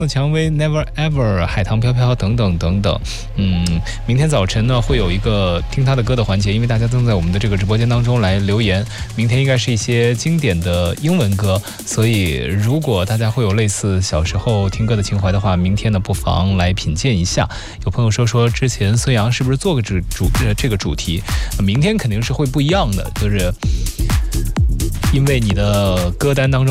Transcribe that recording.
蔷薇 Never Ever 海棠飘飘等等等等。明天早晨呢会有一个听他的歌的环节，因为大家正在我们的这个直播间当中来留言，明天应该是一些经典的英文歌，所以如果大家会有类似小时候听歌的情怀的话，明天呢不妨来品鉴一下。有朋友说之前孙杨是不是做个这个主题，明天肯定是会不一样的，就是因为你的歌单当中